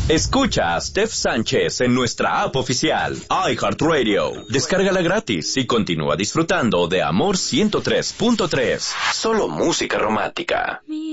Escucha a Steph Sánchez en nuestra app oficial, iHeartRadio. Descárgala gratis y continúa disfrutando de Amor 103.3. Solo música romántica.